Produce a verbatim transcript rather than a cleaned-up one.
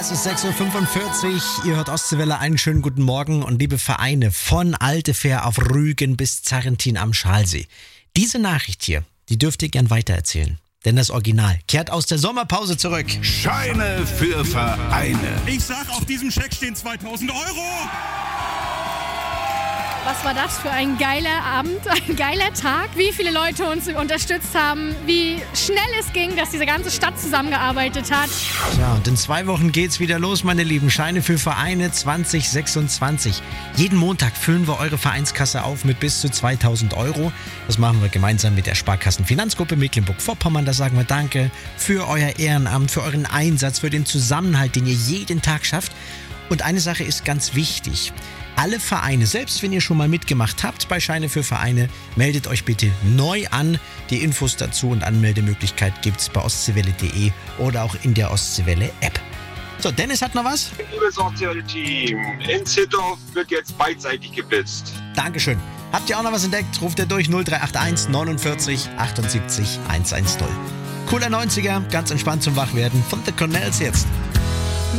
Es ist sechs Uhr fünfundvierzig, ihr hört Ostseewelle, einen schönen guten Morgen und liebe Vereine von Altefähr auf Rügen bis Zarrentin am Schalsee. Diese Nachricht hier, die dürft ihr gern weitererzählen, denn das Original kehrt aus der Sommerpause zurück. Scheine für Vereine. Ich sag, auf diesem Scheck stehen zweitausend Euro. Was war das für ein geiler Abend, ein geiler Tag, wie viele Leute uns unterstützt haben, wie schnell es ging, dass diese ganze Stadt zusammengearbeitet hat. Ja, und in zwei Wochen geht's wieder los, meine Lieben. Scheine für Vereine zwanzig sechsundzwanzig. Jeden Montag füllen wir eure Vereinskasse auf mit bis zu zweitausend Euro. Das machen wir gemeinsam mit der Sparkassenfinanzgruppe Mecklenburg-Vorpommern. Da sagen wir Danke für euer Ehrenamt, für euren Einsatz, für den Zusammenhalt, den ihr jeden Tag schafft. Und eine Sache ist ganz wichtig. Alle Vereine, selbst wenn ihr schon mal mitgemacht habt bei Scheine für Vereine, meldet euch bitte neu an. Die Infos dazu und Anmeldemöglichkeit gibt's bei ostseewelle punkt de oder auch in der Ostseewelle-App. So, Dennis hat noch was? Liebes Ostseewelle-Team, in Zittdorf wird jetzt beidseitig geblitzt. Dankeschön. Habt ihr auch noch was entdeckt? Ruft ihr durch null drei acht eins neunundvierzig achtundsiebzig hundertzehn. Cooler neunziger, ganz entspannt zum Wachwerden von The Cornells jetzt.